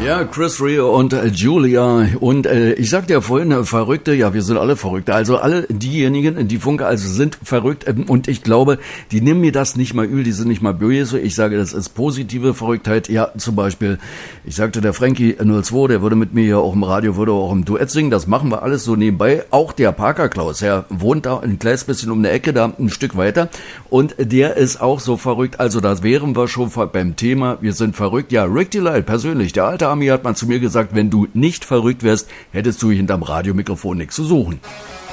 Ja, Chris Rea und Julia. Und ich sagte ja vorhin, Verrückte, ja, wir sind alle Verrückte. Also alle diejenigen, die Funke also sind verrückt. Und ich glaube, die nehmen mir das nicht mal übel, die sind nicht mal böse. Ich sage, das ist positive Verrücktheit. Ja, zum Beispiel, ich sagte, der Frankie 02, der würde mit mir ja auch im Radio, würde auch im Duett singen. Das machen wir alles so nebenbei. Auch der Parker Klaus, er wohnt da ein kleines bisschen um die Ecke, da ein Stück weiter. Und der ist auch so verrückt. Also da wären wir schon beim Thema, wir sind verrückt. Ja, Rick Delight persönlich, der alte Ami hat mal zu mir gesagt, wenn du nicht verrückt wärst, hättest du hinterm Radiomikrofon nichts zu suchen.